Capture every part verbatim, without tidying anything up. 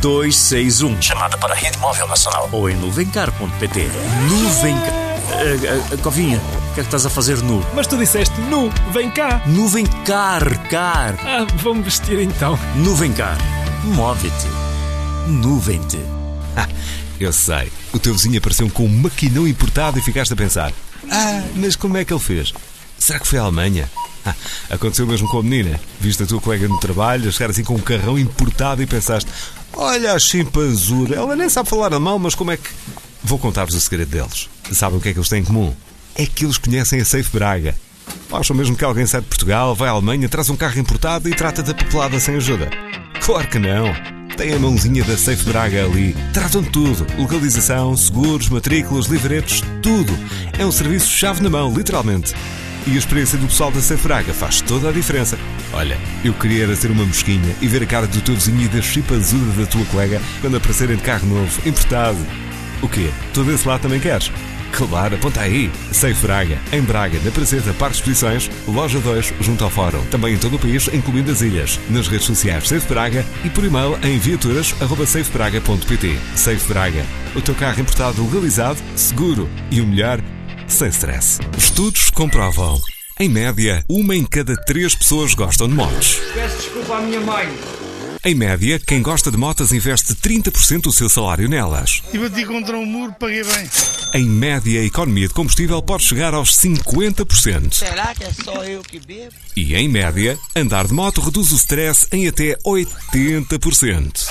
dois seis um. Chamada para a Rede Móvel Nacional. Ou em nuvencar ponto pt. Nuvencar. Uh, uh, Covinha, o que é que estás a fazer nu? Mas tu disseste nu, vem cá. Nuvencar, car. Ah, vamos vestir então. Nuvencar. Move-te. Nuvem-te. Ah, eu sei. O teu vizinho apareceu com um maquinão importado e ficaste a pensar: ah, mas como é que ele fez? Será que foi à Alemanha? Ah, aconteceu mesmo com a menina. Viste a tua colega no trabalho a chegar assim com um carrão importado e pensaste: olha a chimpanzura, ela nem sabe falar alemão, mas como é que... Vou contar-vos o segredo deles. Sabem o que é que eles têm em comum? É que eles conhecem a Safe Braga. Acham mesmo que alguém sai de Portugal, vai à Alemanha, traz um carro importado e trata da papelada sem ajuda? Claro que não. Tem a mãozinha da Safe Braga ali. Tratam de tudo. Localização, seguros, matrículas, livretos, tudo. É um serviço chave na mão, literalmente. E a experiência do pessoal da Safe Braga faz toda a diferença. Olha, eu queria era ser uma mosquinha e ver a cara do teu vizinho e da chimpanzuda da tua colega quando aparecerem de carro novo, importado. O quê? Tu desse lado também queres? Claro, aponta aí. Safe Braga, em Braga, na Praçeta, Parque de Exposições, Loja dois, junto ao Fórum. Também em todo o país, incluindo as ilhas. Nas redes sociais Safe Braga e por e-mail em viaturas arroba safe braga ponto pt. Safe Braga, o teu carro importado legalizado, seguro e o melhor, sem stress. Estudos comprovam. Em média, uma em cada três pessoas gostam de motos. Peço desculpa à minha mãe. Em média, quem gosta de motas investe trinta por cento do seu salário nelas. E bati contra um muro, paguei bem. Em média, a economia de combustível pode chegar aos cinquenta por cento. Será que é só eu que bebo? E em média, andar de moto reduz o stress em até oitenta por cento.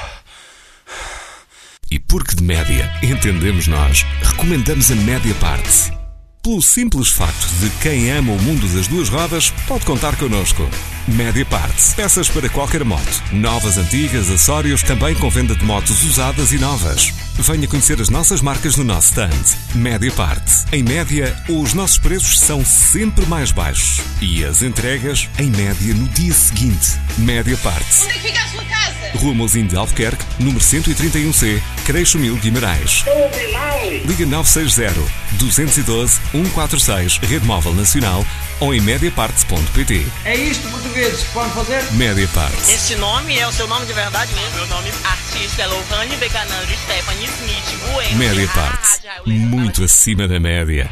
E porque de média entendemos nós, recomendamos a Média Parts. Pelo simples facto de quem ama o mundo das duas rodas pode contar connosco. Média Parts. Peças para qualquer moto. Novas, antigas, acessórios, também com venda de motos usadas e novas. Venha conhecer as nossas marcas no nosso stand. Média Parts. Em média, os nossos preços são sempre mais baixos. E as entregas, em média, no dia seguinte. Média Parts. Onde é que fica a sua casa? Rua Mouzinho de Albuquerque, número cento e trinta e um C, Creixo Mil, Guimarães. Liga nove seis zero, dois um dois, um quatro seis, Rede Móvel Nacional ou em mediaparts ponto pt. É isto, portugueses, que podem fazer? Média Parts. Esse nome é o seu nome de verdade mesmo? Meu nome artista é Lohane Becanando Stephanie Smith Bueno. Média Parts. Muito acima da média.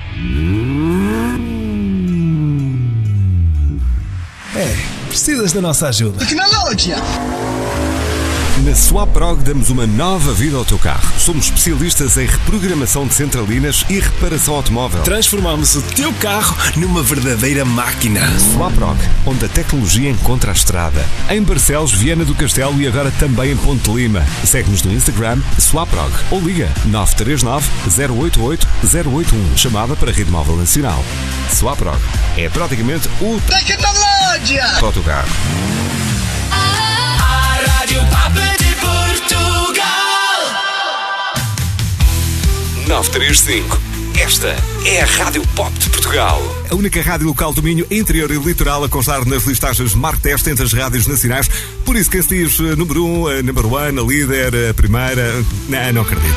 É, precisas da nossa ajuda. Tecnologia! Na Swaprog damos uma nova vida ao teu carro. Somos especialistas em reprogramação de centralinas e reparação automóvel. Transformamos o teu carro numa verdadeira máquina. Swaprog, onde a tecnologia encontra a estrada. Em Barcelos, Viana do Castelo e agora também em Ponte Lima. Segue-nos no Instagram Swaprog ou liga nove três nove, zero oito oito, zero oito um. Chamada para a Rede Móvel Nacional. Swaprog é praticamente o Tecnologia! para o teu carro. Rádio Pop de Portugal nove três cinco. Esta é a Rádio Pop de Portugal. A única rádio local do Minho, interior e litoral a constar nas listagens Mark Test entre as rádios nacionais. Por isso quem se diz número um, number one, a líder, a primeira... Não, não acredito.